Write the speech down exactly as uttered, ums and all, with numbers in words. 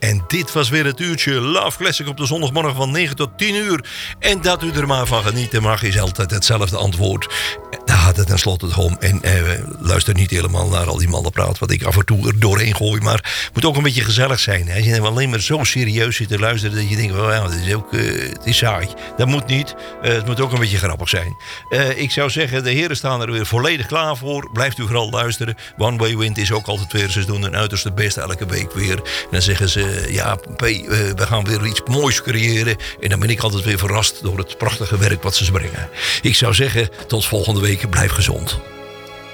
En dit was weer het uurtje Love Classic op de zondagmorgen van negen tot tien uur. En dat u er maar van genieten mag is altijd hetzelfde antwoord. Daar gaat het tenslotte om. En eh, luister niet helemaal naar al die mannenpraat wat ik af en toe er doorheen gooi. Maar het moet ook een beetje gezellig zijn. Hè? Als je alleen maar zo serieus zit te luisteren dat je denkt, well, ja, het is ook uh, het is saai. Dat moet niet. Uh, het moet ook een beetje grappig zijn. Uh, ik zou zeggen, de heren staan er weer volledig klaar voor. Blijft u vooral luisteren. One Way Wind is ook altijd weer, ze doen hun uiterste best elke week weer. En dan zeggen ze, ja, P, uh, we gaan weer iets moois creëren. En dan ben ik altijd weer verrast door het prachtige werk wat ze brengen. Ik zou zeggen, tot volgende week. Blijf gezond.